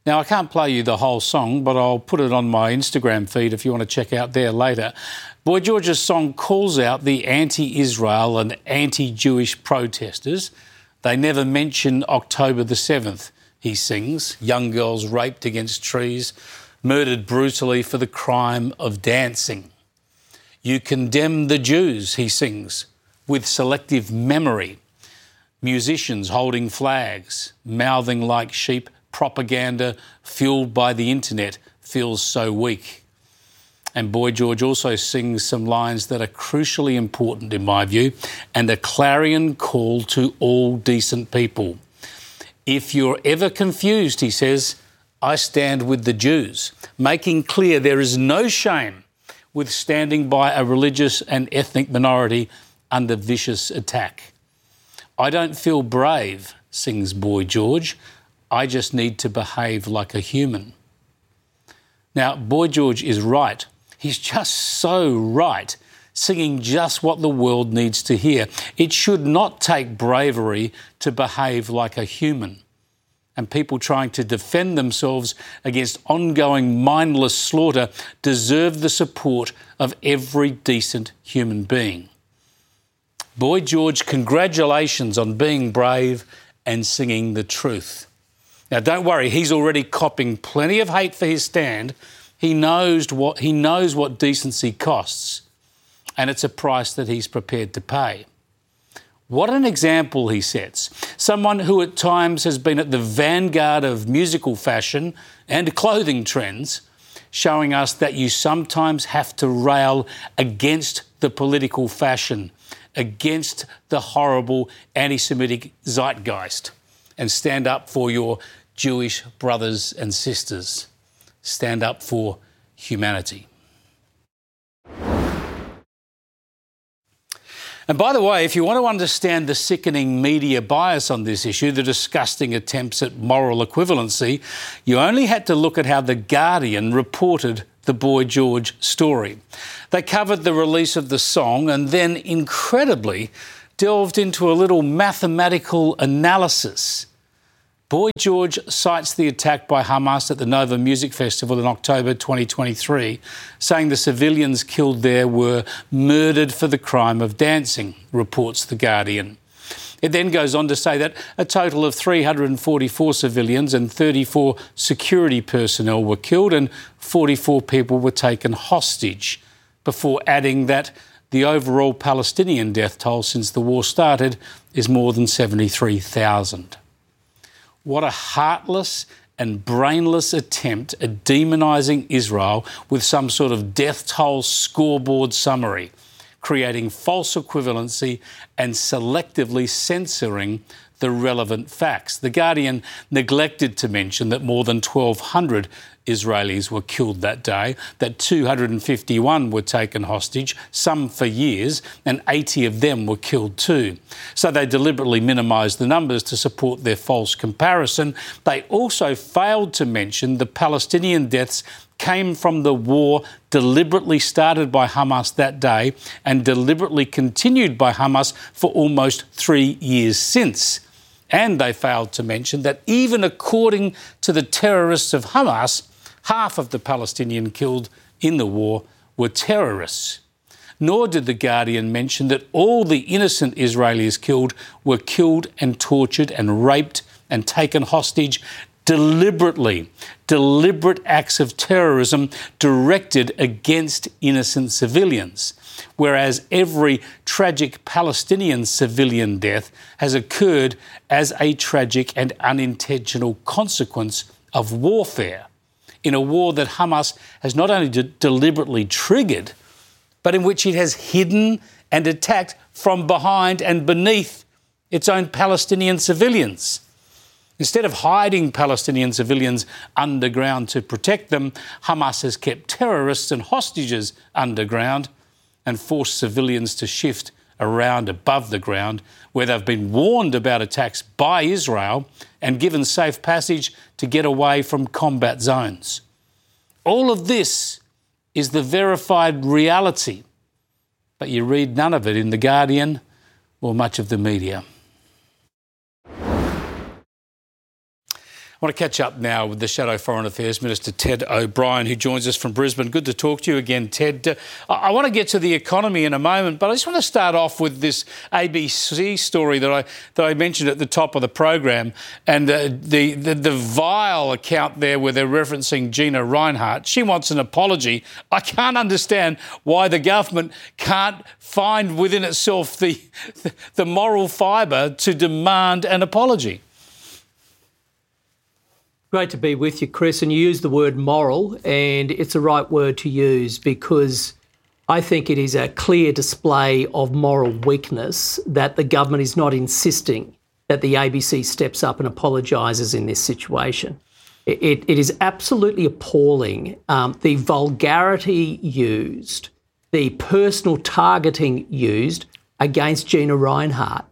Now, I can't play you the whole song, but I'll put it on my Instagram feed if you want to check out there later. Boy George's song calls out the anti-Israel and anti-Jewish protesters. They never mention October the 7th, he sings. Young girls raped against trees, murdered brutally for the crime of dancing. You condemn the Jews, he sings, with selective memory. Musicians holding flags, mouthing like sheep, propaganda fueled by the internet feels so weak. And Boy George also sings some lines that are crucially important in my view and a clarion call to all decent people. If you're ever confused, he says, I stand with the Jews, making clear there is no shame with standing by a religious and ethnic minority under vicious attack. I don't feel brave, sings Boy George. I just need to behave like a human. Now, Boy George is right. He's just so right, singing just what the world needs to hear. It should not take bravery to behave like a human. And people trying to defend themselves against ongoing mindless slaughter deserve the support of every decent human being. Boy George, congratulations on being brave and singing the truth. Now, don't worry, he's already copping plenty of hate for his stand. He knows what decency costs, and it's a price that he's prepared to pay. What an example he sets. Someone who at times has been at the vanguard of musical fashion and clothing trends, showing us that you sometimes have to rail against the political fashion, against the horrible anti-Semitic zeitgeist, and stand up for your Jewish brothers and sisters. Stand up for humanity. And by the way, if you want to understand the sickening media bias on this issue, the disgusting attempts at moral equivalency, you only had to look at how The Guardian reported the Boy George story. They covered the release of the song and then, incredibly, delved into a little mathematical analysis. Boy George cites the attack by Hamas at the Nova Music Festival in October 2023, saying the civilians killed there were murdered for the crime of dancing, reports The Guardian. It then goes on to say that a total of 344 civilians and 34 security personnel were killed and 44 people were taken hostage, before adding that the overall Palestinian death toll since the war started is more than 73,000. What a heartless and brainless attempt at demonising Israel with some sort of death toll scoreboard summary, creating false equivalency and selectively censoring the relevant facts. The Guardian neglected to mention that more than 1,200 Israelis were killed that day, that 251 were taken hostage, some for years, and 80 of them were killed too. So they deliberately minimised the numbers to support their false comparison. They also failed to mention the Palestinian deaths came from the war deliberately started by Hamas that day and deliberately continued by Hamas for almost 3 years since. And they failed to mention that even according to the terrorists of Hamas, half of the Palestinians killed in the war were terrorists. Nor did The Guardian mention that all the innocent Israelis killed were killed and tortured and raped and taken hostage deliberately. Deliberate acts of terrorism directed against innocent civilians. Whereas every tragic Palestinian civilian death has occurred as a tragic and unintentional consequence of warfare, in a war that Hamas has not only deliberately triggered, but in which it has hidden and attacked from behind and beneath its own Palestinian civilians. Instead of hiding Palestinian civilians underground to protect them, Hamas has kept terrorists and hostages underground and forced civilians to shift around above the ground, where they've been warned about attacks by Israel and given safe passage to get away from combat zones. All of this is the verified reality, but you read none of it in The Guardian or much of the media. I want to catch up now with the Shadow Foreign Affairs Minister, Ted O'Brien, who joins us from Brisbane. Good to talk to you again, Ted. I want to get to the economy in a moment, but I just want to start off with this ABC story that I mentioned at the top of the program, and the vile account there where they're referencing Gina Rinehart. She wants an apology. I can't understand why the government can't find within itself the moral fibre to demand an apology. Great to be with you, Chris. And you use the word moral, and it's the right word to use because I think it is a clear display of moral weakness that the government is not insisting that the ABC steps up and apologises in this situation. It is absolutely appalling, the vulgarity used, the personal targeting used against Gina Rinehart.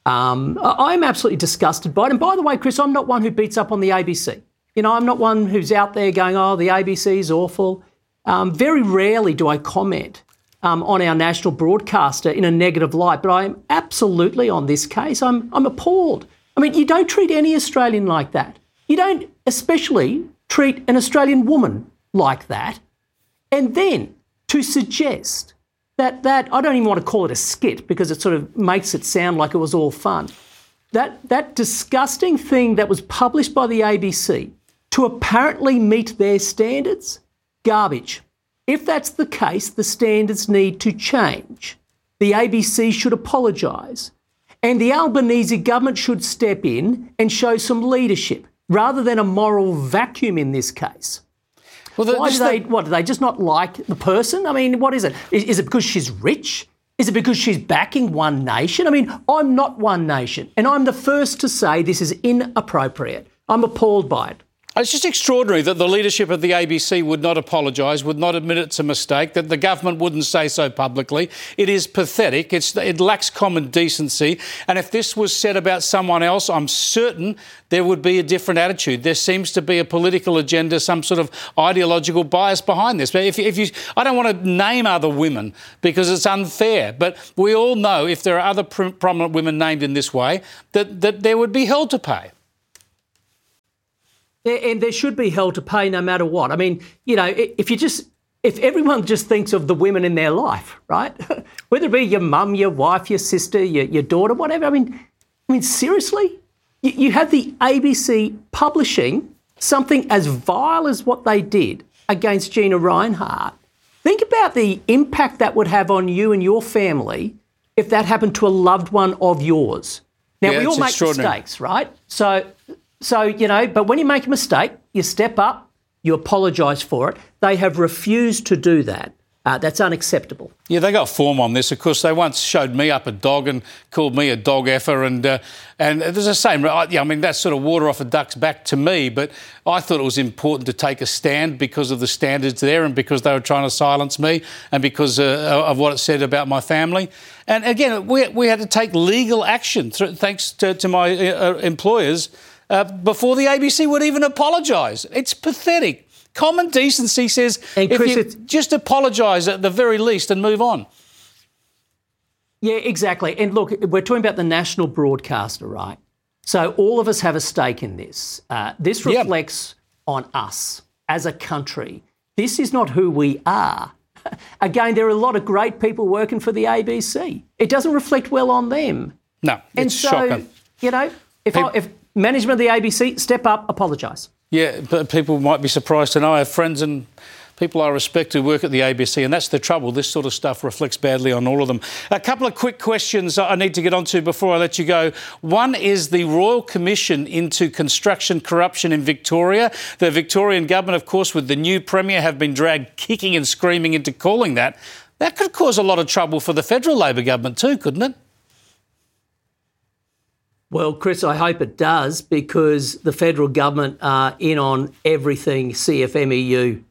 I'm absolutely disgusted by it. And by the way, Chris, I'm not one who beats up on the ABC. You know, I'm not one who's out there going, oh, the ABC is awful. Very rarely do I comment on our national broadcaster in a negative light, but I'm absolutely, on this case, I'm appalled. I mean, you don't treat any Australian like that. You don't especially treat an Australian woman like that. And then to suggest that I don't even want to call it a skit because it sort of makes it sound like it was all fun. That disgusting thing that was published by the ABC to apparently meet their standards, garbage. If that's the case, the standards need to change. The ABC should apologise. And the Albanese government should step in and show some leadership rather than a moral vacuum in this case. Well, do they just not like the person? I mean, what is it? Is it because she's rich? Is it because she's backing One Nation? I mean, I'm not One Nation, and I'm the first to say this is inappropriate. I'm appalled by it. It's just extraordinary that the leadership of the ABC would not apologise, would not admit it's a mistake, that the government wouldn't say so publicly. It is pathetic. It lacks common decency. And if this was said about someone else, I'm certain there would be a different attitude. There seems to be a political agenda, some sort of ideological bias behind this. But I don't want to name other women because it's unfair. But we all know if there are other prominent women named in this way, that there would be hell to pay. And there should be hell to pay no matter what. I mean, you know, if everyone just thinks of the women in their life, right? Whether it be your mum, your wife, your sister, your daughter, whatever. I mean, seriously? You have the ABC publishing something as vile as what they did against Gina Rinehart. Think about the impact that would have on you and your family if that happened to a loved one of yours. Now, we all make mistakes, right? So, you know, but when you make a mistake, you step up, you apologise for it. They have refused to do that. That's unacceptable. Yeah, they got form on this. Of course, they once showed me up a dog and called me a dog effer, and there's the same. I mean, that's sort of water off a duck's back to me, but I thought it was important to take a stand because of the standards there and because they were trying to silence me and because of what it said about my family. And again, we had to take legal action thanks to my employers before the ABC would even apologise. It's pathetic. Common decency says just apologise at the very least and move on. Yeah, exactly. And look, we're talking about the national broadcaster, right? So all of us have a stake in this. This reflects on us as a country. This is not who we are. Again, there are a lot of great people working for the ABC. It doesn't reflect well on them. No, it's shocking. You know, if management of the ABC, step up, apologise. Yeah, but people might be surprised to know I have friends and people I respect who work at the ABC, and that's the trouble. This sort of stuff reflects badly on all of them. A couple of quick questions I need to get onto before I let you go. One is the Royal Commission into Construction Corruption in Victoria. The Victorian government, of course, with the new Premier, have been dragged kicking and screaming into calling that. That could cause a lot of trouble for the federal Labor government too, couldn't it? Well, Chris, I hope it does because the federal government are in on everything CFMEU.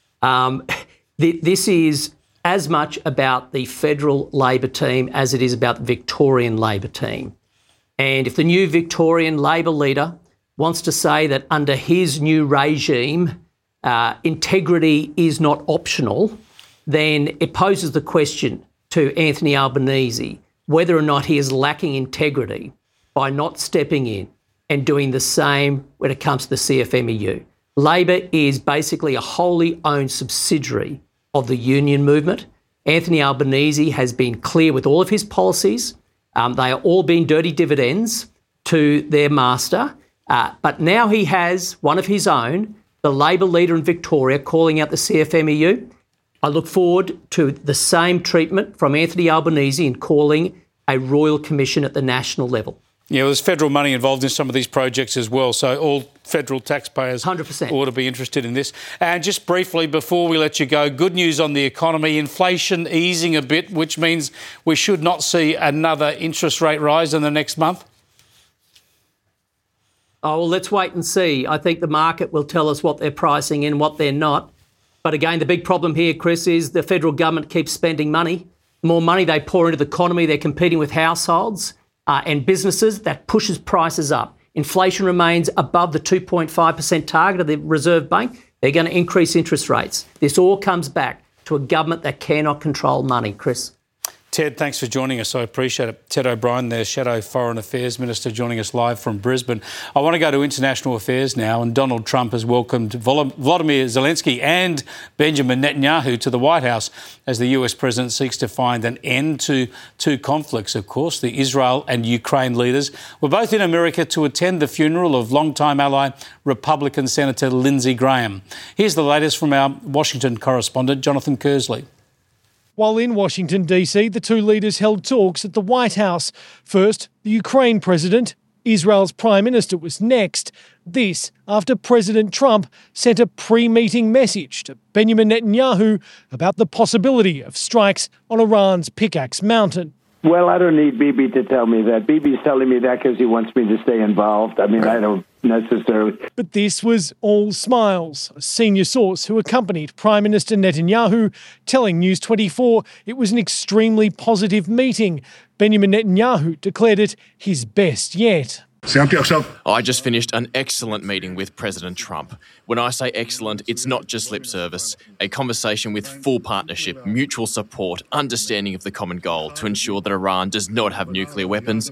This is as much about the federal Labor team as it is about the Victorian Labor team. And if the new Victorian Labor leader wants to say that under his new regime, integrity is not optional, then it poses the question to Anthony Albanese whether or not he is lacking integrity by not stepping in and doing the same when it comes to the CFMEU. Labor is basically a wholly owned subsidiary of the union movement. Anthony Albanese has been clear with all of his policies. They are all being dirty dividends to their master. But now he has one of his own, the Labor leader in Victoria, calling out the CFMEU. I look forward to the same treatment from Anthony Albanese in calling a royal commission at the national level. Yeah, well, there's federal money involved in some of these projects as well, so all federal taxpayers 100%. ought to be interested in this. And just briefly, before we let you go, good news on the economy. Inflation easing a bit, which means we should not see another interest rate rise in the next month? Oh, well, let's wait and see. I think the market will tell us what they're pricing in, what they're not. But again, the big problem here, Chris, is the federal government keeps spending money. The more money they pour into the economy, they're competing with households and businesses. That pushes prices up. Inflation remains above the 2.5% target of the Reserve Bank. They're going to increase interest rates. This all comes back to a government that cannot control money, Chris. Ted, thanks for joining us. I appreciate it. Ted O'Brien, the Shadow Foreign Affairs Minister, joining us live from Brisbane. I want to go to international affairs now, and Donald Trump has welcomed Volodymyr Zelensky and Benjamin Netanyahu to the White House as the US president seeks to find an end to two conflicts, of course. The Israel and Ukraine leaders were both in America to attend the funeral of longtime ally Republican Senator Lindsey Graham. Here's the latest from our Washington correspondent, Jonathan Kersley. While in Washington, D.C., the two leaders held talks at the White House. First, the Ukraine president. Israel's prime minister was next. This after President Trump sent a pre-meeting message to Benjamin Netanyahu about the possibility of strikes on Iran's Pickaxe Mountain. Well, I don't need Bibi to tell me that. Bibi's telling me that because he wants me to stay involved. I mean, I don't necessarily. But this was all smiles. A senior source who accompanied Prime Minister Netanyahu telling News 24 it was an extremely positive meeting. Benjamin Netanyahu declared it his best yet. I just finished an excellent meeting with President Trump. When I say excellent, it's not just lip service. A conversation with full partnership, mutual support, understanding of the common goal to ensure that Iran does not have nuclear weapons.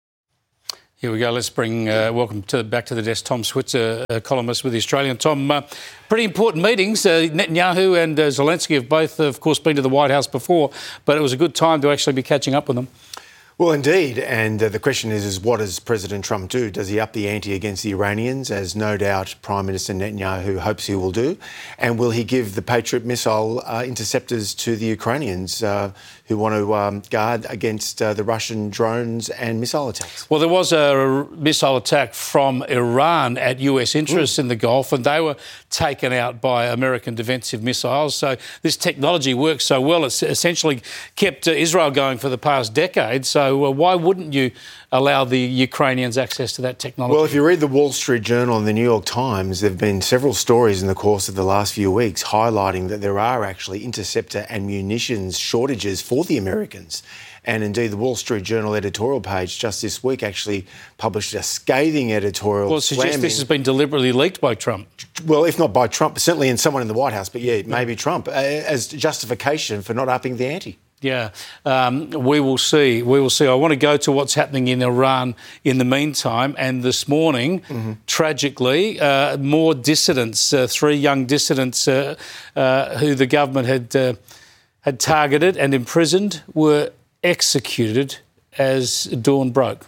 Here we go. Let's bring back to the desk Tom Switzer, columnist with The Australian. Tom, pretty important meetings. Netanyahu and Zelensky have both, of course, been to the White House before, but it was a good time to actually be catching up with them. Well, indeed. And the question is what does President Trump do? Does he up the ante against the Iranians, as no doubt Prime Minister Netanyahu hopes he will do? And will he give the Patriot missile interceptors to the Ukrainians who want to guard against the Russian drones and missile attacks? Well, there was a missile attack from Iran at US interests in the Gulf, and they were taken out by American defensive missiles. So this technology works so well, it's essentially kept Israel going for the past decade. So why wouldn't you allow the Ukrainians access to that technology? Well, if you read the Wall Street Journal and the New York Times, there have been several stories in the course of the last few weeks highlighting that there are actually interceptor and munitions shortages for the Americans. And indeed, the Wall Street Journal editorial page just this week actually published a scathing editorial. Well, it suggests this has been deliberately leaked by Trump. Well, if not by Trump, certainly in someone in the White House, but yeah, maybe Trump, as justification for not upping the ante. Yeah, we will see. We will see. I want to go to what's happening in Iran in the meantime. And this morning, tragically, more dissidents, 3 young dissidents who the government had targeted and imprisoned, were executed as dawn broke.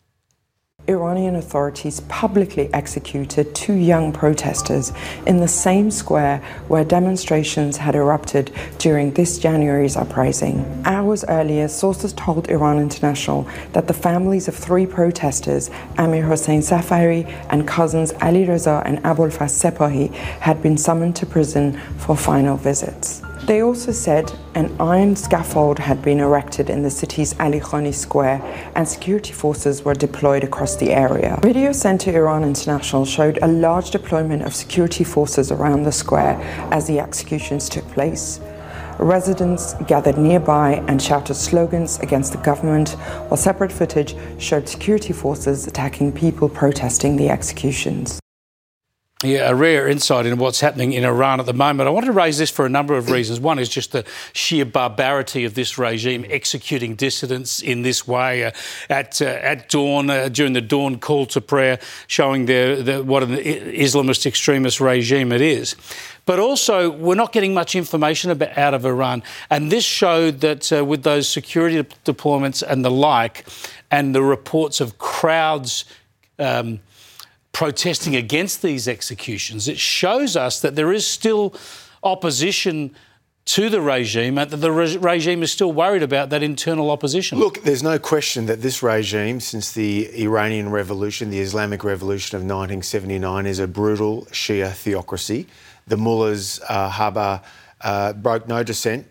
Iranian authorities publicly executed 2 young protesters in the same square where demonstrations had erupted during this January's uprising. Hours earlier, sources told Iran International that the families of 3 protesters, Amir Hossein Safari and cousins Ali Reza and Abolfaz Sepahi, had been summoned to prison for final visits. They also said an iron scaffold had been erected in the city's Ali Khani Square and security forces were deployed across the area. Video sent to Iran International showed a large deployment of security forces around the square as the executions took place. Residents gathered nearby and shouted slogans against the government, while separate footage showed security forces attacking people protesting the executions. Yeah, a rare insight into what's happening in Iran at the moment. I want to raise this for a number of reasons. One is just the sheer barbarity of this regime executing dissidents in this way at dawn, during the dawn call to prayer, showing what an Islamist extremist regime it is. But also, we're not getting much information out of Iran. And this showed that with those security deployments and the like, and the reports of crowds protesting against these executions, it shows us that there is still opposition to the regime and that the regime is still worried about that internal opposition. Look, there's no question that this regime, since the Iranian Revolution, the Islamic Revolution of 1979, is a brutal Shia theocracy. The mullahs, broke no dissent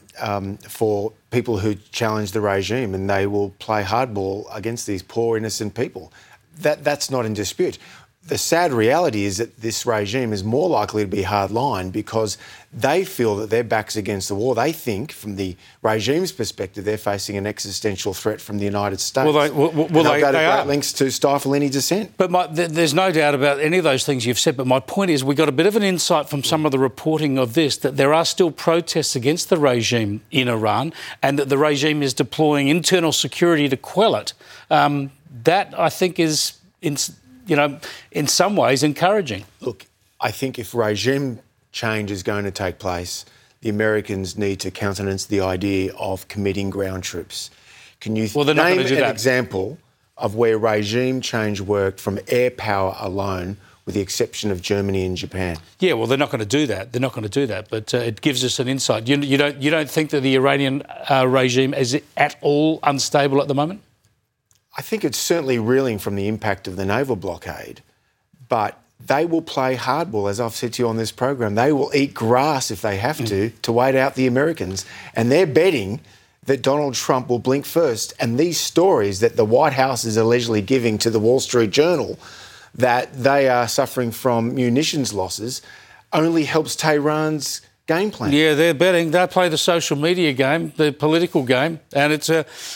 for people who challenge the regime, and they will play hardball against these poor, innocent people. That's not in dispute. The sad reality is that this regime is more likely to be hardline because they feel that their back's against the wall. They think, from the regime's perspective, they're facing an existential threat from the United States. They go to great lengths to stifle any dissent. But there's no doubt about any of those things you've said, but my point is we got a bit of an insight from some of the reporting of this, that there are still protests against the regime in Iran and that the regime is deploying internal security to quell it. That, I think, is, in some ways encouraging. Look, I think if regime change is going to take place, the Americans need to countenance the idea of committing ground troops. Can you name an example of where regime change worked from air power alone, with the exception of Germany and Japan? Yeah, well, they're not going to do that. But it gives us an insight. You don't think that the Iranian regime is at all unstable at the moment? I think it's certainly reeling from the impact of the naval blockade, but they will play hardball, as I've said to you on this program. They will eat grass if they have to wait out the Americans. And they're betting that Donald Trump will blink first. And these stories that the White House is allegedly giving to the Wall Street Journal, that they are suffering from munitions losses, only helps Tehran's game plan. Yeah, they're betting. They play the social media game, the political game, and it's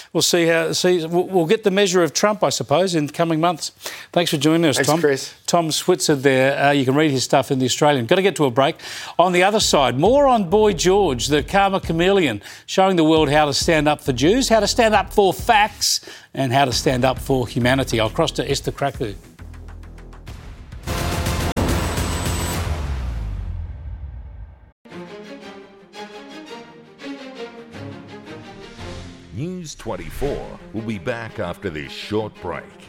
we'll get the measure of Trump, I suppose, in the coming months. Thanks for joining us, Tom. Chris. Tom Switzer there. You can read his stuff in The Australian. Got to get to a break. On the other side, more on Boy George, the karma chameleon, showing the world how to stand up for Jews, how to stand up for facts, and how to stand up for humanity. I'll cross to Esther Kraku. News 24 will be back after this short break.